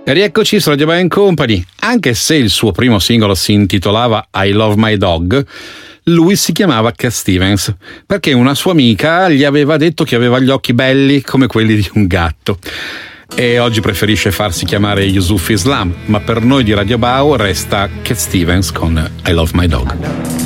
E rieccoci su Radio Band Company. Anche se il suo primo singolo si intitolava I Love My Dog, lui si chiamava Cat Stevens perché una sua amica gli aveva detto che aveva gli occhi belli come quelli di un gatto. E oggi preferisce farsi chiamare Yusuf Islam, ma per noi di Radio Bao resta Cat Stevens con I Love My Dog.